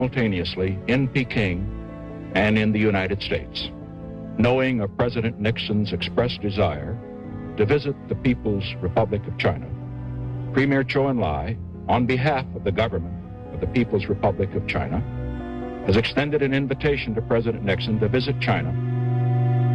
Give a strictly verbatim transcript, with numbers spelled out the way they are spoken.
simultaneously in Peking and in the United States. Knowing of President Nixon's expressed desire to visit the People's Republic of China, Premier Zhou Enlai, on behalf of the government of the People's Republic of China, has extended an invitation to President Nixon to visit China